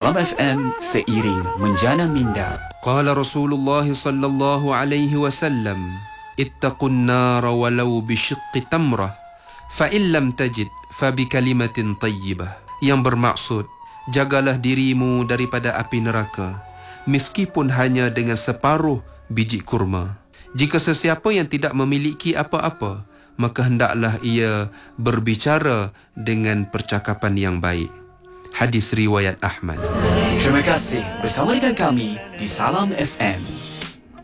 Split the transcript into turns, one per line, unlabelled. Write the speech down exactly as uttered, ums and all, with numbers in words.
Salam F M, seiring menjana minda.
Qala Rasulullah sallallahu alaihi wasallam, ittaqun nara walau bisyiqqi tamrah, fa in lam tajid fa bi kalimatin tayyibah. Yang bermaksud, jagalah dirimu daripada api neraka, meskipun hanya dengan separuh biji kurma. Jika sesiapa yang tidak memiliki apa-apa, maka hendaklah ia berbicara dengan percakapan yang baik. Hadis riwayat Ahmad.
Terima kasih bersama dengan kami di Salam F M.